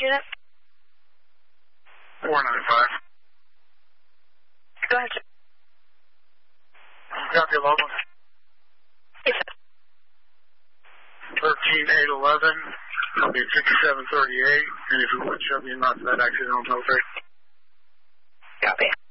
unit? 495. Go ahead, sir. Copy, local. Yes, sir. 13811. It'll be 5738. And if you would show me not that accidental note there. Copy.